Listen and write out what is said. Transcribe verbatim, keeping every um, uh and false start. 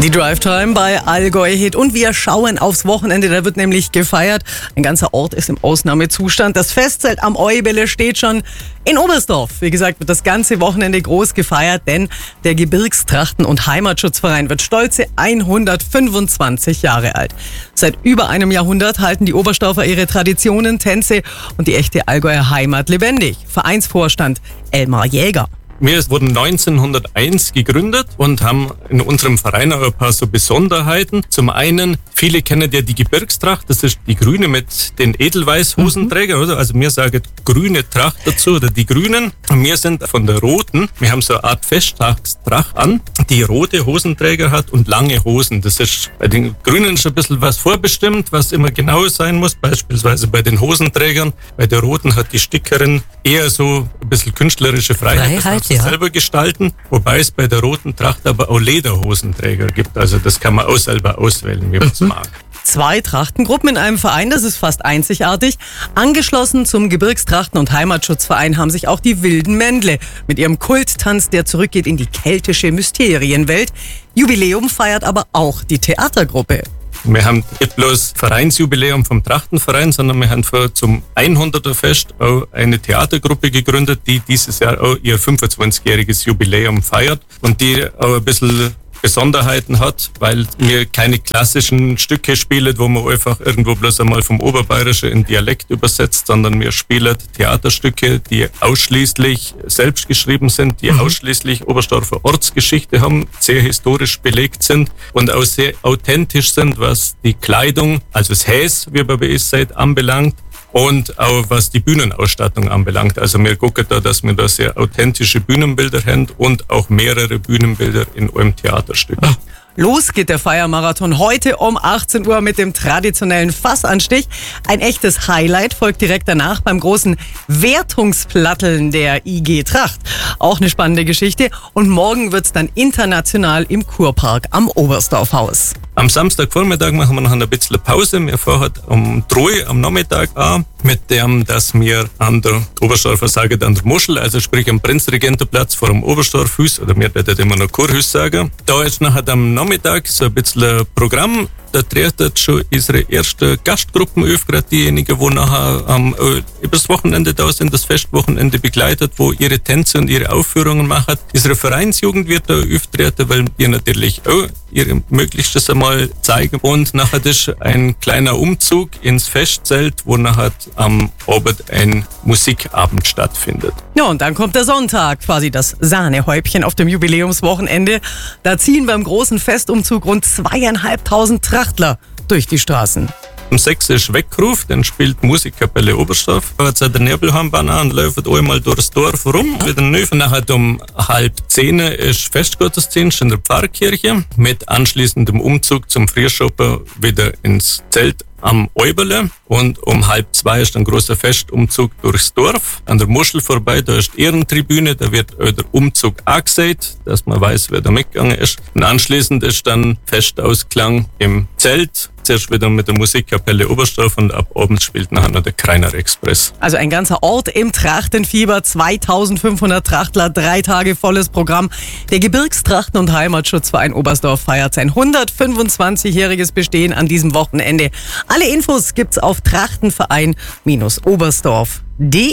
Die Drive-Time bei Allgäu Hit und wir schauen aufs Wochenende, da wird nämlich gefeiert. Ein ganzer Ort ist im Ausnahmezustand. Das Festzelt am Eubele steht schon in Oberstdorf. Wie gesagt, wird das ganze Wochenende groß gefeiert, denn der Gebirgstrachten- und Heimatschutzverein wird stolze hundertfünfundzwanzig Jahre alt. Seit über einem Jahrhundert halten die Oberstdorfer ihre Traditionen, Tänze und die echte Allgäuer Heimat lebendig. Vereinsvorstand Elmar Jäger. Wir wurden neunzehnhunderteins gegründet und haben in unserem Verein auch ein paar so Besonderheiten. Zum einen, viele kennen ja die Gebirgstracht, das ist die grüne mit den Edelweiß-Hosenträgern, oder? Also wir sagen grüne Tracht dazu oder die Grünen. Und wir sind von der roten, wir haben so eine Art Festtagstracht an, die rote Hosenträger hat und lange Hosen. Das ist bei den Grünen schon ein bisschen was vorbestimmt, was immer genau sein muss, beispielsweise bei den Hosenträgern. Bei der roten hat die Stickerin eher so ein bisschen künstlerische Freiheit. Freiheit. Ja. Selber gestalten, wobei es bei der roten Tracht aber auch Lederhosenträger gibt. Also das kann man auch selber auswählen, wie man es mhm. mag. Zwei Trachtengruppen in einem Verein, das ist fast einzigartig. Angeschlossen zum Gebirgstrachten- und Heimatschutzverein haben sich auch die Wilden Mändle mit ihrem Kulttanz, der zurückgeht in die keltische Mysterienwelt. Jubiläum feiert aber auch die Theatergruppe. Wir haben nicht bloß Vereinsjubiläum vom Trachtenverein, sondern wir haben vor zum hunderter Fest auch eine Theatergruppe gegründet, die dieses Jahr auch ihr fünfundzwanzigjähriges Jubiläum feiert und die auch ein bisschen Besonderheiten hat, weil wir keine klassischen Stücke spielen, wo man einfach irgendwo bloß einmal vom Oberbayerischen in Dialekt übersetzt, sondern wir spielen Theaterstücke, die ausschließlich selbst geschrieben sind, die mhm. ausschließlich Oberstdorfer Ortsgeschichte haben, sehr historisch belegt sind und auch sehr authentisch sind, was die Kleidung, also das Häs, wie man bei uns sagt, anbelangt. Und auch was die Bühnenausstattung anbelangt. Also wir gucken da, dass wir da sehr authentische Bühnenbilder haben und auch mehrere Bühnenbilder in einem Theaterstück. Los geht der Feiermarathon heute um achtzehn Uhr mit dem traditionellen Fassanstich. Ein echtes Highlight folgt direkt danach beim großen Wertungsplatteln der I G Tracht. Auch eine spannende Geschichte. Und morgen wird's dann international im Kurpark am Oberstdorfhaus. Am Samstagvormittag machen wir noch ein bisschen Pause. Wir fahren um drei am Nachmittag an, mit dem, dass wir an der Oberstdorfer sagen, an der Muschel, also sprich am Prinzregentenplatz vor dem Oberstdorfhaus, oder wir werden immer noch Kurhaus sagen. Da ist nachher am Nachmittag so ein bisschen Programm. Da treten schon unsere erste Gastgruppen auf, gerade diejenigen, die nachher ähm, übers Wochenende da sind, das Festwochenende begleitet, wo ihre Tänze und ihre Aufführungen machen. Unsere Vereinsjugend wird da auftreten, weil wir natürlich auch ihre Möglichstes einmal zeigen. Und nachher ist ein kleiner Umzug ins Festzelt, wo nachher am Abend ein Musikabend stattfindet. Ja, und dann kommt der Sonntag, quasi das Sahnehäubchen auf dem Jubiläumswochenende. Da ziehen beim großen Festumzug rund zweieinhalbtausend Trachtler durch die Straßen. Um sechs ist Weckruf, dann spielt die Musikkapelle Oberstdorf. Da hat der Nebelhornbahn an und läuft einmal durchs Dorf rum, wieder neu. Nachher um halb zehn ist Festgottesdienst in der Pfarrkirche mit anschließendem Umzug zum Frühschoppen wieder ins Zelt am Eubele. Und um halb zwei ist ein großer Festumzug durchs Dorf. An der Muschel vorbei, da ist die Ehrentribüne, da wird auch der Umzug angesagt, dass man weiß, wer da mitgegangen ist. Und anschließend ist dann Festausklang im Zelt. Zuerst wieder mit der Musikkapelle Oberstdorf und ab abends spielt nachher noch der Kreiner Express. Also ein ganzer Ort im Trachtenfieber, zweitausendfünfhundert Trachtler, drei Tage volles Programm. Der Gebirgstrachten- und Heimatschutzverein Oberstdorf feiert sein hundertfünfundzwanzigjähriges Bestehen an diesem Wochenende. Alle Infos gibt's auf trachtenverein Oberstdorf punkt de.